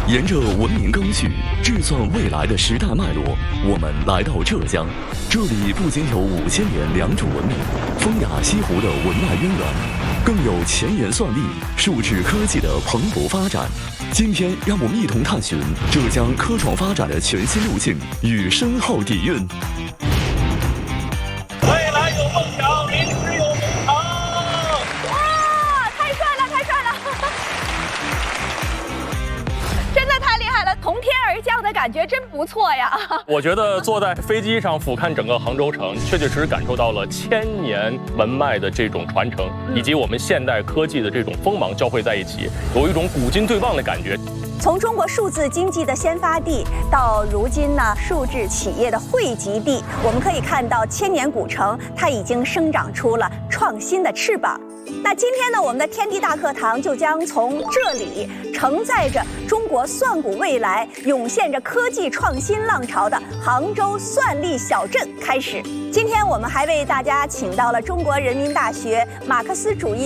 沿着文明更序，制算未来的时代脉络，我们来到浙江。这里不仅有5000年良渚文明、风雅西湖的文脉渊源，更有前沿算力、数字科技的蓬勃发展。今天，让我们一同探寻浙江科创发展的全新路径与深厚底蕴。 未来有梦想，明师有梦想。 哇，太帅了，太帅了！真的太厉害了，从天而降的感觉真不错呀。 我觉得坐在飞机上俯瞰整个杭州城，确确实实感受到了1000年文脉的这种传承，以及我们现代科技的这种锋芒交汇在一起，有一种古今对望的感觉。 从中国数字经济的先发地到如今呢数字企业的汇集地，我们可以看到千年古城它已经生长出了创新的翅膀。那今天呢，我们的天地大课堂就将从这里承载着中国算股未来、涌现着科技创新浪潮的杭州算力小镇开始。今天我们还为大家请到了中国人民大学马克思主义